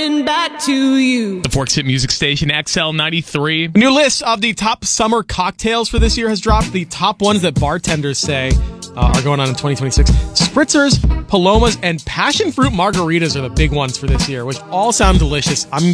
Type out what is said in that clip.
coming back to you. The Forks Hit Music Station, XL93. A new list of the top summer cocktails for this year has dropped. The top ones that bartenders say are going on in 2026. Spritzers, Palomas, and passion fruit margaritas are the big ones for this year, which all sound delicious. I'm